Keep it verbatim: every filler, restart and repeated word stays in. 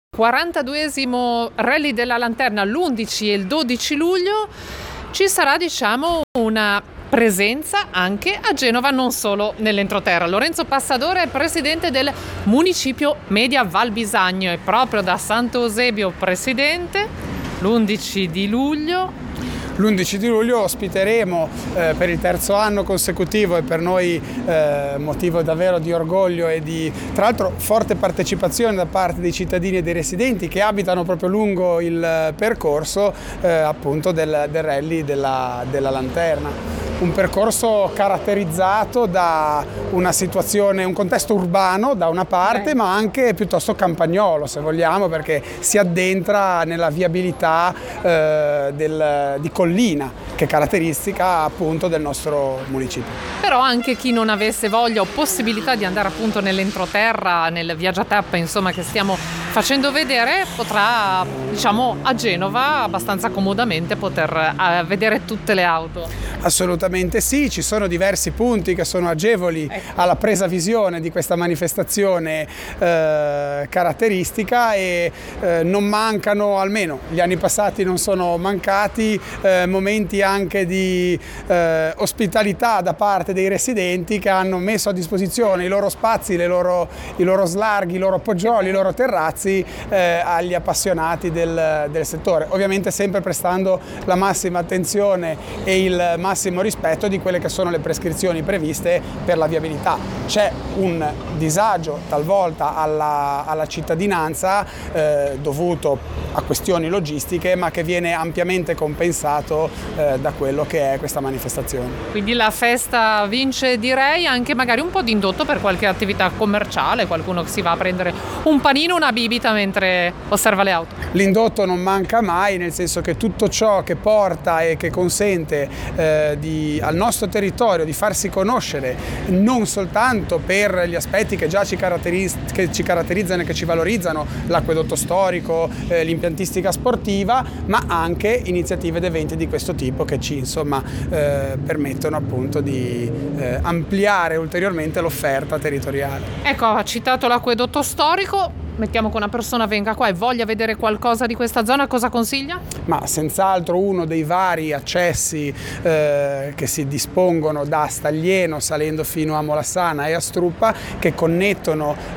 quarantaduesimo Rally della Lanterna l'undici e il dodici luglio ci sarà, diciamo, una presenza anche a Genova, non solo nell'entroterra. Lorenzo Passadore è presidente del municipio Media Val Bisagno e proprio da Sant'Eusebio presidente l'undici di luglio L'undici di luglio ospiteremo eh, per il terzo anno consecutivo e per noi eh, motivo davvero di orgoglio e di, tra l'altro, forte partecipazione da parte dei cittadini e dei residenti che abitano proprio lungo il percorso eh, appunto del, del rally della, della Lanterna. Un percorso caratterizzato da una situazione, un contesto urbano da una parte, ma anche piuttosto campagnolo, se vogliamo, perché si addentra nella viabilità eh, del, di collina, che è caratteristica appunto del nostro municipio. Però anche chi non avesse voglia o possibilità di andare appunto nell'entroterra, nel viaggiatappa, insomma, che stiamo facendo vedere, potrà, diciamo, a Genova abbastanza comodamente poter uh, vedere tutte le auto. Assolutamente sì, ci sono diversi punti che sono agevoli ecco. alla presa visione di questa manifestazione eh, caratteristica e eh, non mancano, almeno gli anni passati non sono mancati, eh, momenti anche di eh, ospitalità da parte dei residenti che hanno messo a disposizione i loro spazi, le loro, i loro slarghi, i loro poggioli, i loro terrazzi eh, agli appassionati del, del settore, ovviamente sempre prestando la massima attenzione e il massimo massimo rispetto di quelle che sono le prescrizioni previste per la viabilità. C'è un disagio talvolta alla, alla cittadinanza eh, dovuto a questioni logistiche, ma che viene ampiamente compensato eh, da quello che è questa manifestazione. Quindi la festa vince, direi, anche magari un po' di indotto per qualche attività commerciale, qualcuno che si va a prendere un panino, una bibita mentre osserva le auto. L'indotto non manca mai, nel senso che tutto ciò che porta e che consente eh, Di, al nostro territorio di farsi conoscere non soltanto per gli aspetti che già ci, caratterizz che ci caratterizzano e che ci valorizzano, l'acquedotto storico, eh, l'impiantistica sportiva, ma anche iniziative ed eventi di questo tipo che ci insomma eh, permettono appunto di eh, ampliare ulteriormente l'offerta territoriale. Ecco, ha citato l'acquedotto storico. Mettiamo che una persona venga qua e voglia vedere qualcosa di questa zona, cosa consiglia? Ma senz'altro uno dei vari accessi eh, che si dispongono da Staglieno salendo fino a Molassana e a Struppa, che connettono